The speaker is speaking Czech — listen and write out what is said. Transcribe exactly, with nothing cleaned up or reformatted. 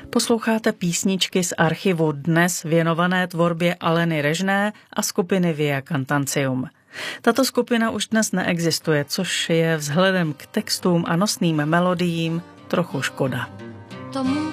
Posloucháte písničky z archivu, dnes věnované tvorbě Aleny Režné a skupiny Via Cantancium. Tato skupina už dnes neexistuje, což je vzhledem k textům a nosným melodiím trochu škoda. Tomu